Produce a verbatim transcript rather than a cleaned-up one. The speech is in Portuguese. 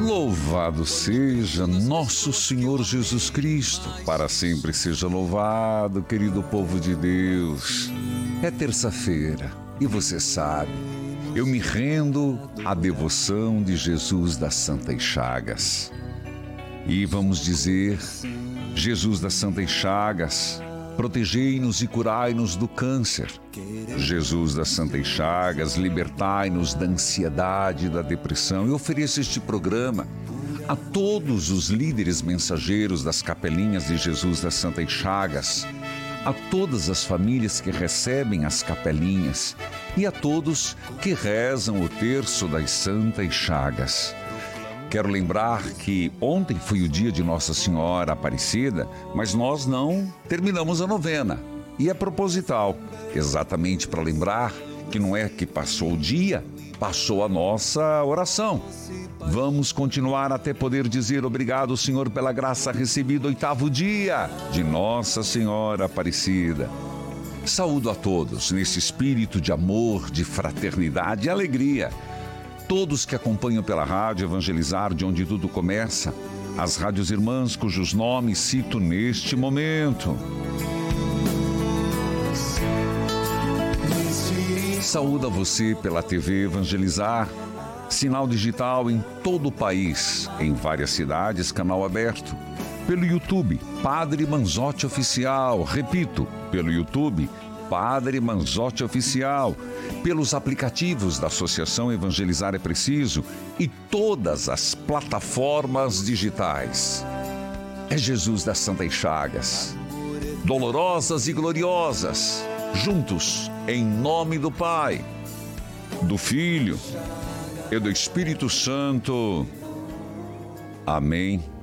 Louvado seja nosso Senhor Jesus Cristo, para sempre seja louvado, querido povo de Deus. É terça-feira e você sabe, eu me rendo à devoção de Jesus das Santas Chagas. E vamos dizer, Jesus das Santas Chagas, protegei-nos e curai-nos do câncer. Jesus das Santas Chagas, libertai-nos da ansiedade e da depressão. Eu ofereço este programa a todos os líderes mensageiros das capelinhas de Jesus das Santas Chagas, a todas as famílias que recebem as capelinhas e a todos que rezam o terço das Santas Chagas. Quero lembrar que ontem foi o dia de Nossa Senhora Aparecida, mas nós não terminamos a novena. E é proposital, exatamente para lembrar que não é que passou o dia, passou a nossa oração. Vamos continuar até poder dizer obrigado, Senhor, pela graça recebida, oitavo dia de Nossa Senhora Aparecida. Saúdo a todos nesse espírito de amor, de fraternidade e alegria. Todos que acompanham pela rádio Evangelizar, de onde tudo começa, as rádios irmãs cujos nomes cito neste momento. Saúdo a você pela T V Evangelizar, sinal digital em todo o país, em várias cidades, canal aberto. Pelo YouTube, Padre Manzotti Oficial, repito, pelo YouTube, Padre Manzotti Oficial, pelos aplicativos da Associação Evangelizar é Preciso e todas as plataformas digitais. É Jesus das Santas Chagas, dolorosas e gloriosas, juntos, em nome do Pai, do Filho e do Espírito Santo. Amém.